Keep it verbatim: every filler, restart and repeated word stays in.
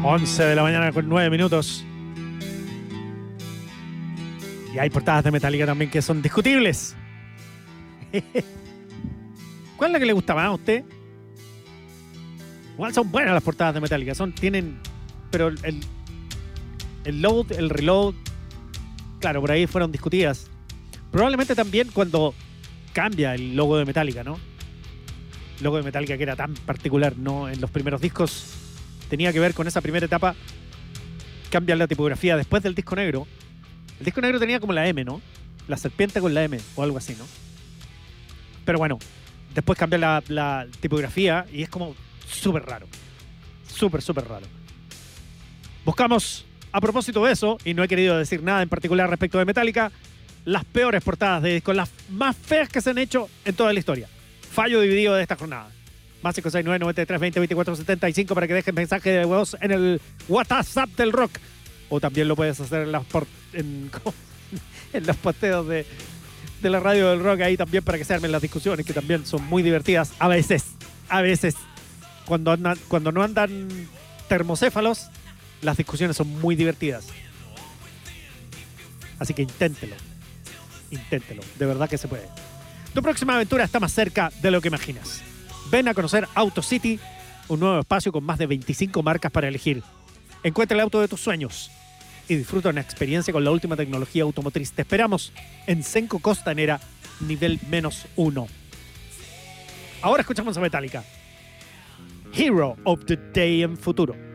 once de la mañana con nueve minutos. Y hay portadas de Metallica también que son discutibles. ¿Cuál es la que le gusta más a usted? Igual son buenas las portadas de Metallica. Son, tienen... Pero el, el load, el reload... Claro, por ahí fueron discutidas. Probablemente también cuando cambia el logo de Metallica, ¿no? El logo de Metallica que era tan particular, ¿no? En los primeros discos tenía que ver con esa primera etapa. Cambia la tipografía después del disco negro. El disco negro tenía como la M, ¿no? La serpiente con la M o algo así, ¿no? Pero bueno, después cambia la, la tipografía y es como súper raro. Súper, súper raro. Buscamos, a propósito de eso, y no he querido decir nada en particular respecto de Metallica, las peores portadas de discos, las más feas que se han hecho en toda la historia. Fallo dividido de esta jornada. Más cinco seis nueve, nueve tres, veinte, veinticuatro setenta y cinco para que dejen mensaje de voz en el WhatsApp del rock. O también lo puedes hacer en, las por, en, en los posteos de, de la radio del rock ahí también para que se armen las discusiones, que también son muy divertidas a veces. A veces. Cuando, andan, cuando no andan termocéfalos, las discusiones son muy divertidas. Así que inténtelo. Inténtelo. De verdad que se puede. Tu próxima aventura está más cerca de lo que imaginas. Ven a conocer AutoCity, un nuevo espacio con más de veinticinco marcas para elegir. Encuentra el auto de tus sueños y disfruta una experiencia con la última tecnología automotriz. Te esperamos en Senco Costanera, nivel menos uno. Ahora escuchamos a Metallica. Hero of the Day en futuro.